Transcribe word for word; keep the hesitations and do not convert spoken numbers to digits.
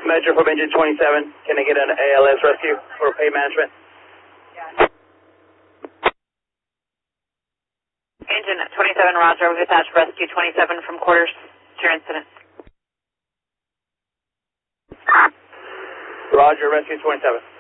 Measure from engine twenty-seven. Can I get an A L S rescue for pay management? Engine twenty-seven, Roger. We've attached rescue twenty-seven from quarters to your incident. Roger, rescue twenty-seven.